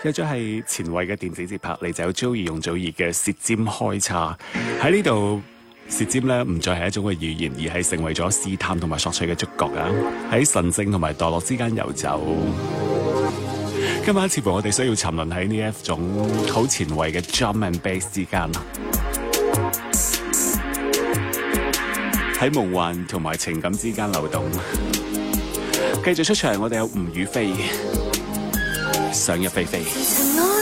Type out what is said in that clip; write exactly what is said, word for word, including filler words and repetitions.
有咗係前衛嘅電子節拍，你就有 Joey 容祖兒嘅舌尖開叉。喺呢度舌尖咧唔再係一種嘅語言，而係成為咗試探同埋索取嘅觸覺啊！喺神聖同埋墮落之間遊走。今晚似乎我哋需要沉淪喺呢一種好前衛嘅 drum and bass 之間，喺夢幻同埋情感之間流動。繼續出場，我哋有吳雨霏，想入非非。